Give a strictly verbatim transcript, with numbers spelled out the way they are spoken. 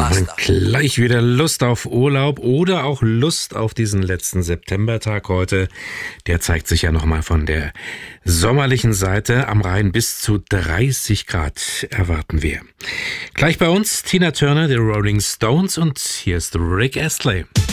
man gleich wieder Lust auf Urlaub oder auch Lust auf diesen letzten Septembertag heute. Der zeigt sich ja nochmal von der sommerlichen Seite. Am Rhein bis zu dreißig Grad erwarten wir. Gleich bei uns Tina Turner, die Rolling Stones, und hier ist Rick Astley.